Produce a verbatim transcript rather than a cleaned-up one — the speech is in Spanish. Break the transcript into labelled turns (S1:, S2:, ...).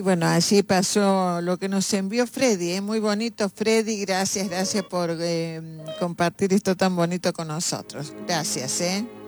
S1: bueno, allí pasó lo que nos envió Freddy, es ¿eh? Muy bonito, Freddy, gracias, gracias por eh, compartir esto tan bonito con nosotros. Gracias, ¿eh?